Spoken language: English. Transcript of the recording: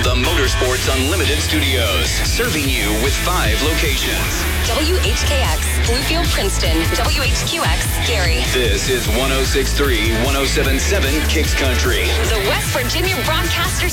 the Motorsports Unlimited Studios, serving you with 5 locations. WHKX, Bluefield, Princeton. WHQX, Gary. This is 106.3, 107.7 Kicks Country. The West Virginia Broadcasters